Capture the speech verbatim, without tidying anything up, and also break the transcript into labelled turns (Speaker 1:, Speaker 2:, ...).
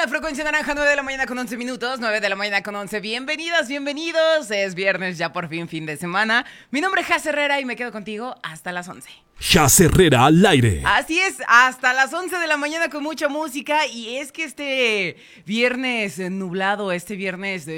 Speaker 1: la frecuencia naranja, nueve de la mañana con once minutos, nueve de la mañana con once. Bienvenidas, bienvenidos. Es viernes, ya por fin, fin de semana. Mi nombre es Jas Herrera y me quedo contigo hasta las once.
Speaker 2: Jas Herrera al aire.
Speaker 1: Así es, hasta las once de la mañana con mucha música. Y es que este viernes nublado, este viernes